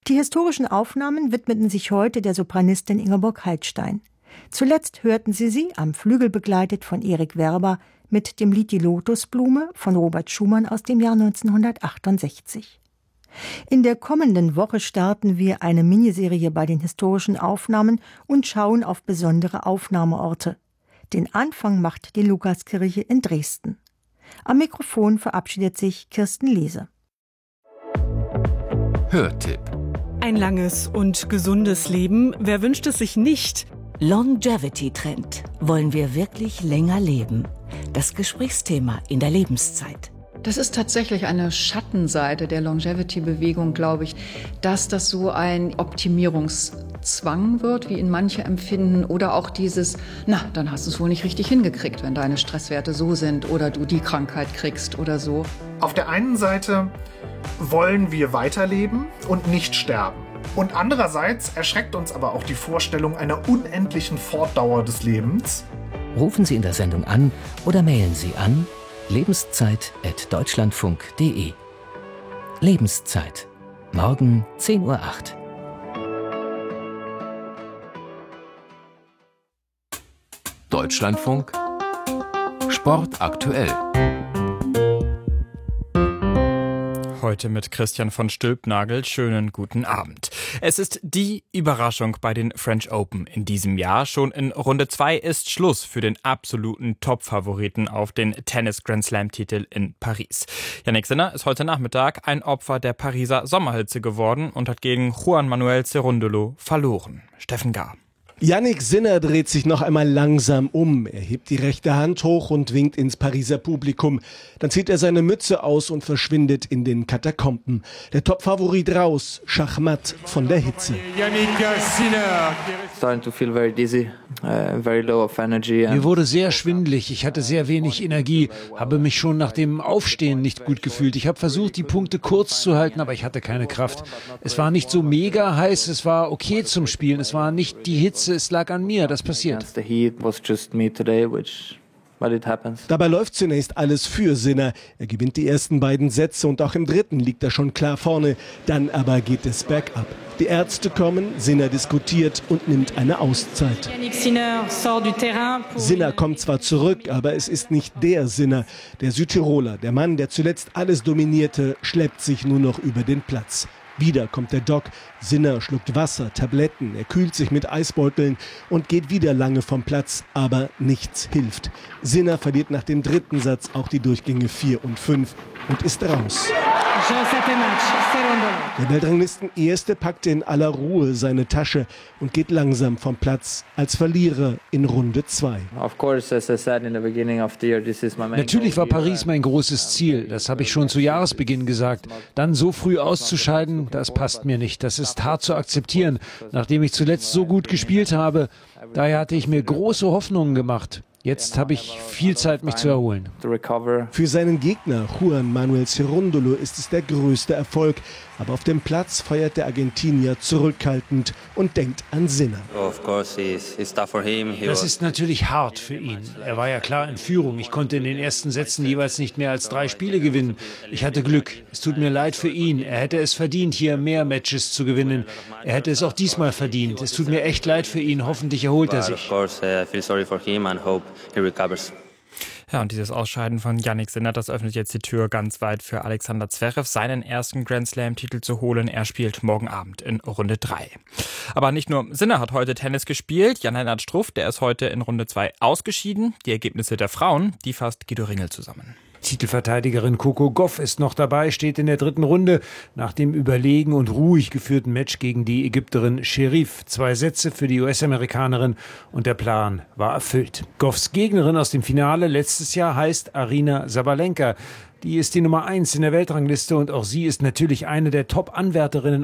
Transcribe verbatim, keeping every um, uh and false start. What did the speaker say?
Die historischen Aufnahmen widmeten sich heute der Sopranistin Ingeborg Heidstein. Zuletzt hörten Sie sie, am Flügel begleitet von Erik Werber, mit dem Lied Die Lotusblume von Robert Schumann aus dem Jahr neunzehnhundertachtundsechzig. In der kommenden Woche starten wir eine Miniserie bei den historischen Aufnahmen und schauen auf besondere Aufnahmeorte. Den Anfang macht die Lukaskirche in Dresden. Am Mikrofon verabschiedet sich Kirsten Lese. Hörtipp. Ein langes und gesundes Leben, wer wünscht es sich nicht? Longevity-Trend. Wollen wir wirklich länger leben? Das Gesprächsthema in der Lebenszeit. Das ist tatsächlich eine Schattenseite der Longevity-Bewegung, glaube ich, dass das so ein Optimierungszwang wird, wie ihn manche empfinden, oder auch dieses, na, dann hast du es wohl nicht richtig hingekriegt, wenn deine Stresswerte so sind oder du die Krankheit kriegst oder so. Auf der einen Seite wollen wir weiterleben und nicht sterben. Und andererseits erschreckt uns aber auch die Vorstellung einer unendlichen Fortdauer des Lebens. Rufen Sie in der Sendung an oder mailen Sie an lebenszeit at deutschlandfunk punkt de. Lebenszeit. Morgen zehn Uhr acht. Deutschlandfunk Sport aktuell. Heute mit Christian von Stülpnagel. Schönen guten Abend. Es ist die Überraschung bei den French Open in diesem Jahr. Schon in Runde zwei ist Schluss für den absoluten Top-Favoriten auf den Tennis-Grand-Slam-Titel in Paris. Jannik Sinner ist heute Nachmittag ein Opfer der Pariser Sommerhitze geworden und hat gegen Juan Manuel Cerúndolo verloren. Steffen Gar. Jannik Sinner dreht sich noch einmal langsam um. Er hebt die rechte Hand hoch und winkt ins Pariser Publikum. Dann zieht er seine Mütze aus und verschwindet in den Katakomben. Der Top-Favorit raus, schachmatt von der Hitze. Starting to feel very dizzy, uh, very low of energy. Mir wurde sehr schwindelig, ich hatte sehr wenig Energie, habe mich schon nach dem Aufstehen nicht gut gefühlt. Ich habe versucht, die Punkte kurz zu halten, aber ich hatte keine Kraft. Es war nicht so mega heiß, es war okay zum Spielen, es war nicht die Hitze, es lag an mir, das passiert. The heat was just me today, which but it happens. Dabei läuft zunächst alles für Sinner. Er gewinnt die ersten beiden Sätze und auch im dritten liegt er schon klar vorne. Dann aber geht es bergab. Die Ärzte kommen, Sinner diskutiert und nimmt eine Auszeit. Sinner kommt zwar zurück, aber es ist nicht der Sinner. Der Südtiroler, der Mann, der zuletzt alles dominierte, schleppt sich nur noch über den Platz. Wieder kommt der Doc. Sinner schluckt Wasser, Tabletten, er kühlt sich mit Eisbeuteln und geht wieder lange vom Platz, aber nichts hilft. Sinner verliert nach dem dritten Satz auch die Durchgänge vier und fünf und ist raus. Der Weltranglisten-Erste packte in aller Ruhe seine Tasche und geht langsam vom Platz als Verlierer in Runde zwei. Natürlich war Paris mein großes Ziel, das habe ich schon zu Jahresbeginn gesagt. Dann so früh auszuscheiden, das passt mir nicht. Das ist hart zu akzeptieren, nachdem ich zuletzt so gut gespielt habe. Daher hatte ich mir große Hoffnungen gemacht. Jetzt habe ich viel Zeit, mich zu erholen. Für seinen Gegner Juan Manuel Cerúndolo ist es der größte Erfolg. Aber auf dem Platz feiert der Argentinier zurückhaltend und denkt an Sinner. Das ist natürlich hart für ihn. Er war ja klar in Führung. Ich konnte in den ersten Sätzen jeweils nicht mehr als drei Spiele gewinnen. Ich hatte Glück. Es tut mir leid für ihn. Er hätte es verdient, hier mehr Matches zu gewinnen. Er hätte es auch diesmal verdient. Es tut mir echt leid für ihn. Hoffentlich erholt er sich. Ja, und dieses Ausscheiden von Jannik Sinner, das öffnet jetzt die Tür ganz weit für Alexander Zverev, seinen ersten Grand-Slam-Titel zu holen. Er spielt morgen Abend in Runde drei. Aber nicht nur Sinner hat heute Tennis gespielt. Jan-Lennart Struff, der ist heute in Runde zwei ausgeschieden. Die Ergebnisse der Frauen, die fasst Guido Ringel zusammen. Titelverteidigerin Coco Gauff ist noch dabei, steht in der dritten Runde nach dem überlegen und ruhig geführten Match gegen die Ägypterin Sherif. Zwei Sätze für die U S-Amerikanerin und der Plan war erfüllt. Gauffs Gegnerin aus dem Finale letztes Jahr heißt Aryna Sabalenka. Die ist die Nummer eins in der Weltrangliste und auch sie ist natürlich eine der Top-Anwärterinnen